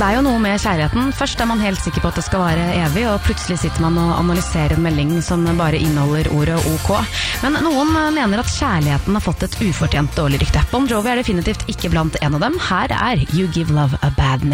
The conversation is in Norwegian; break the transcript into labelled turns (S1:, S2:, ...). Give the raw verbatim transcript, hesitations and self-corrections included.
S1: Det er jo noe med kjærligheten. Først er man helt sikker på at det skal være evig, og plutselig sitter man og analyserer en melding som bare inneholder ordet OK. Men noen mener at kjærligheten har fått et ufortjent dårlig rykte. Bon Jovi er definitivt ikke blant en av dem. Her er You Give Love a Bad Name.